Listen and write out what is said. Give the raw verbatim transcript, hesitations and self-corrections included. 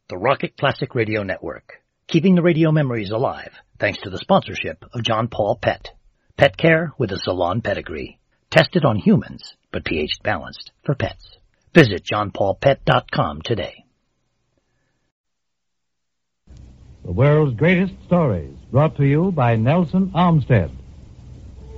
the Rocket Classic Radio Network, keeping the radio memories alive thanks to the sponsorship of John Paul Pet. Pet care with a salon pedigree. Tested on humans, but pH balanced for pets. Visit john paul pet dot com today. The world's greatest stories, brought to you by Nelson Armstead.